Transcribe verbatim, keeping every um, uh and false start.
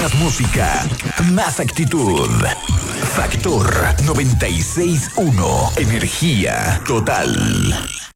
Más música, más actitud. Factor noventa y seis punto uno. Energía total.